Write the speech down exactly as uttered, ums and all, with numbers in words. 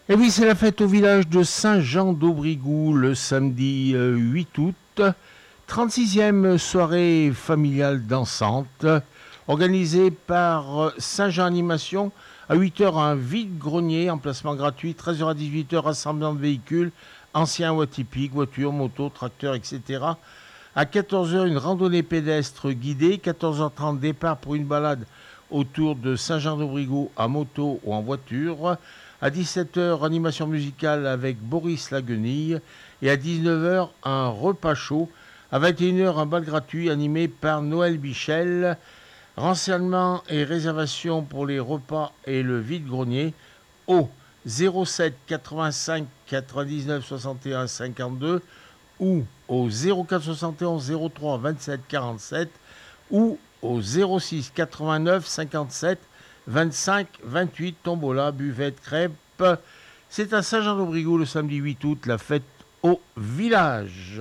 Et oui, c'est la fête au village de Saint-Jean-d'Aubrigou le samedi euh, huit août. trente-sixième soirée familiale dansante organisée par euh, Saint-Jean Animation. À huit heures, un vide-grenier, emplacement gratuit. treize heures à dix-huit heures, rassemblement de véhicules, anciens ou atypiques, voitures, motos, tracteurs, et cetera. À quatorze heures, une randonnée pédestre guidée. quatorze heures trente, départ pour une balade autour de Saint-Jean-d'Aubrigou à moto ou en voiture. À dix-sept heures, animation musicale avec Boris Laguenille. Et à dix-neuf heures, un repas chaud. À vingt et une heures, un bal gratuit animé par Noël Bichel. Renseignements et réservations pour les repas et le vide-grenier au zéro sept quatre-vingt-cinq quatre-vingt-dix-neuf soixante et un cinquante-deux ou au zéro quatre soixante et onze zéro trois vingt-sept quarante-sept ou au zéro six quatre-vingt-neuf cinquante-sept vingt-cinq vingt-huit. Tombola, buvette, crêpes. C'est à Saint-Jean-d'Aubrigou le samedi huit août, la fête au village.